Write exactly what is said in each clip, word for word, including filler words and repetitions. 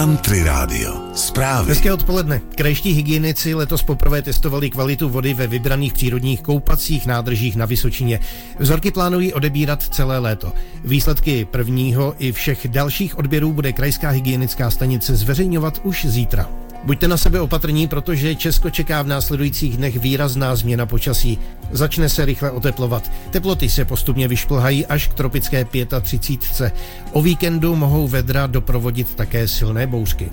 Country Radio. Zprávy. Hezké odpoledne. Krajští hygienici letos poprvé testovali kvalitu vody ve vybraných přírodních koupacích nádržích na Vysočině. Vzorky plánují odebírat celé léto. Výsledky prvního i všech dalších odběrů bude krajská hygienická stanice zveřejňovat už zítra. Buďte na sebe opatrní, protože Česko čeká v následujících dnech výrazná změna počasí. Začne se rychle oteplovat. Teploty se postupně vyšplhají až k tropické třicítce pět. O víkendu mohou vedra doprovodit také silné bouřky.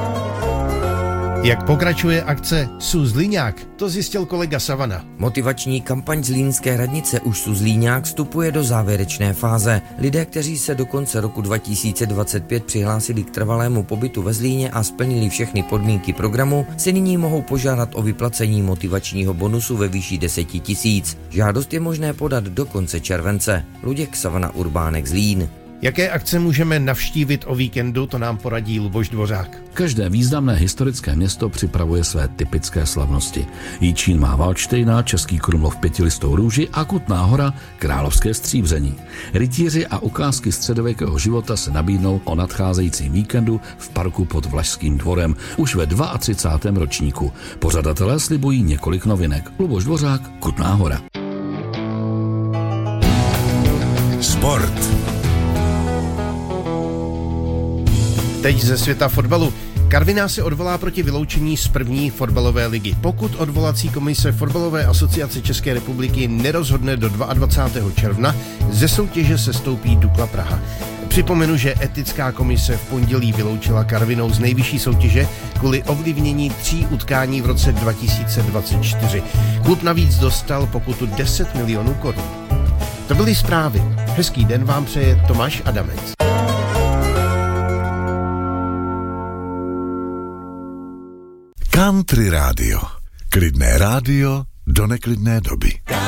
Jak pokračuje akce Suzlíňák, to zjistil kolega Savana. Motivační kampaň Zlínské radnice Už Suzlíňák vstupuje do závěrečné fáze. Lidé, kteří se do konce roku dva tisíce dvacet pět přihlásili k trvalému pobytu ve Zlíně a splnili všechny podmínky programu, si nyní mohou požádat o vyplacení motivačního bonusu ve výši deset tisíc. Žádost je možné podat do konce července. Luděk, Savana, Urbánek, Zlín. Jaké akce můžeme navštívit o víkendu, to nám poradí Luboš Dvořák. Každé významné historické město připravuje své typické slavnosti. Jičín má Valdštejna, Český Krumlov pětilistou růži a Kutná Hora královské stříbření. Rytíři a ukázky středověkého života se nabídnou o nadcházejícím víkendu v parku pod Vlašským dvorem už ve třicátém druhém ročníku. Pořadatelé slibují několik novinek. Luboš Dvořák, Kutná Hora. Sport. Teď ze světa fotbalu. Karviná se odvolá proti vyloučení z první fotbalové ligy. Pokud odvolací komise Fotbalové asociace České republiky nerozhodne do dvacátého druhého června, ze soutěže sestoupí Dukla Praha. Připomenu, že etická komise v pondělí vyloučila Karvinou z nejvyšší soutěže kvůli ovlivnění tří utkání v roce dva tisíce dvacet čtyři. Klub navíc dostal pokutu deset milionů korun. To byly zprávy. Hezký den vám přeje Tomáš Adamec. Country Radio. Klidné rádio do neklidné doby.